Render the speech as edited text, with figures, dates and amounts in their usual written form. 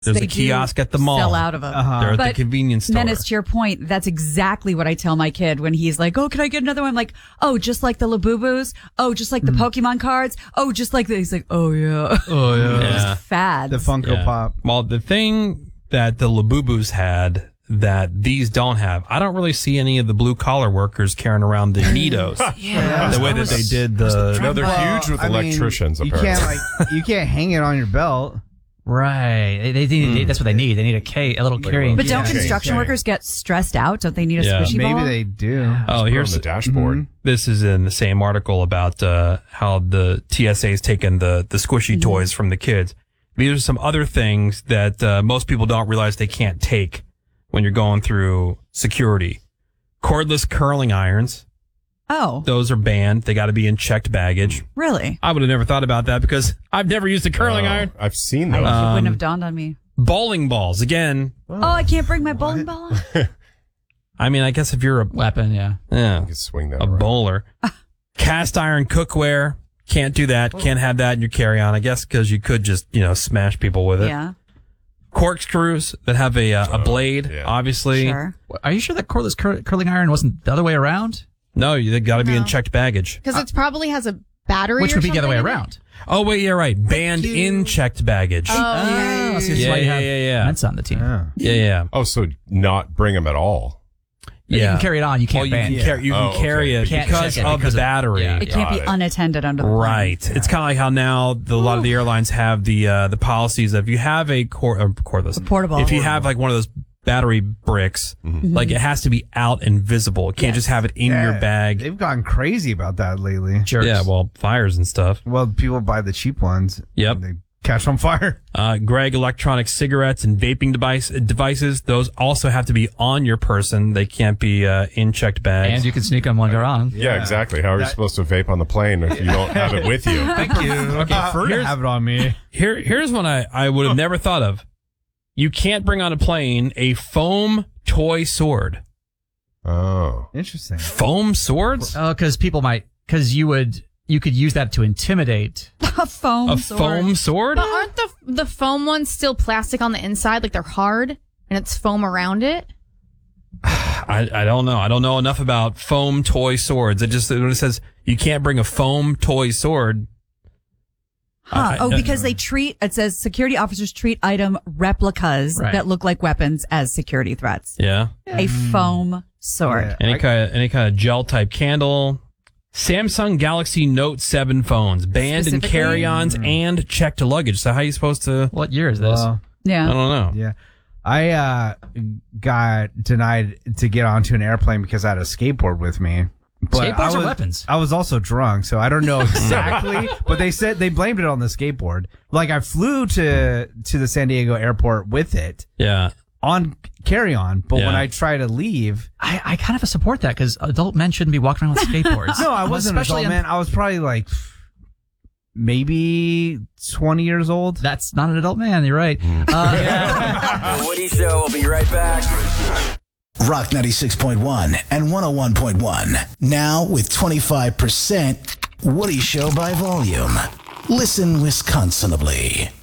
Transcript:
There's They a kiosk do at the mall. Sell out of them. They're at the But convenience store. Menace, to your point, that's exactly what I tell my kid when he's like, "Oh, can I get another one?" I'm like, "Oh, just like the Labubus. Oh, just like the Pokemon cards. Oh, just like the." He's like, "Oh yeah, Oh, yeah. Yeah. fads." The Funko Yeah. Pop. Well, the thing that the Labubus had that these don't have, I don't really see any of the blue collar workers carrying around the Nidos. Yeah. The way that they did the. No, they're huge with electricians, You apparently. can't you can't hang it on your belt. Right. That's what they need. They need a little carrying. But don't Yeah. construction workers get stressed out? Don't they need a Yeah. squishy Maybe ball? they do. Oh, here's on the dashboard. This is in the same article about how the TSA's taken the squishy toys from the kids. These are some other things that most people don't realize they can't take when you're going through security. Cordless curling irons. Oh, Those are banned. They got to be in checked baggage. really? I would have never thought about that because I've never used a curling iron. I've seen It those. wouldn't have dawned on me. Bowling balls. Again, Oh, I can't bring my bowling ball on? I mean, I guess if you're weapon, yeah. You can swing that a around. bowler. Cast iron cookware. Can't do that. Can't have that in your carry-on. I guess because you could just, smash people with it. Yeah, Corkscrews that have a blade, yeah. obviously. sure. Are you sure that cordless curling iron wasn't the other way around? No, they got to be in No. checked baggage. Because it probably has a battery Which or would be the other way something in it. around. Oh, wait, you're right. Banned in checked baggage. Oh, Oh, so that's Yeah, why you yeah, have yeah. Mensa on the team. Yeah. Yeah. Oh, so not bring them at all. You can carry it on. You can't Well, ban. you can, you can Oh, carry okay. it Can't because check it of because the of- battery. yeah. It can't be Got it. unattended under the plane. Right. It's kind of like how now a lot of the airlines have the policies of if you have a cordless portable. If you have like one of those battery bricks, like it has to be out and visible. It can't just have it in your bag. They've gone crazy about that lately. Jerks. Yeah, well, fires and stuff. Well, people buy the cheap ones. Yep. and they catch on fire. Greg, electronic cigarettes and vaping devices, those also have to be on your person. They can't be in checked bags. And you can sneak them when you're on. Yeah, exactly. How are you supposed to vape on the plane if you don't have it with you? Thank you. Okay, here's- have it on me. Here's one I would have never thought of. You can't bring on a plane a foam toy sword. Oh. Interesting. Foam swords? Oh, because you could use that to intimidate. A foam A sword. foam sword? But aren't the foam ones still plastic on the inside? Like they're hard and it's foam around it? I don't know. I don't know enough about foam toy swords. When it says you can't bring a foam toy sword. Huh. Because it says security officers treat item replicas Right. that look like weapons as security threats. Yeah. A foam sword. Yeah. Any kind of gel type candle. Samsung Galaxy Note 7 phones banned in Specifically? carry-ons and checked luggage. So how are you supposed to? What year is this? Well, Yeah. I don't know. yeah. I got denied to get onto an airplane because I had a skateboard with me. But Skateboards are weapons. I was also drunk, so I don't know exactly. But they said they blamed it on the skateboard. Like I flew to the San Diego airport with it Yeah. on carry-on, but when Yeah. I try to leave, I kind of support that because adult men shouldn't be walking around with skateboards. no, I wasn't an Especially adult man. I was probably like maybe 20 years old. That's not an adult man. You're right. The Woody Show will be right back. Rock 96.1 and 101.1. Now with 25% Woody Show by volume. Listen Wisconsinably.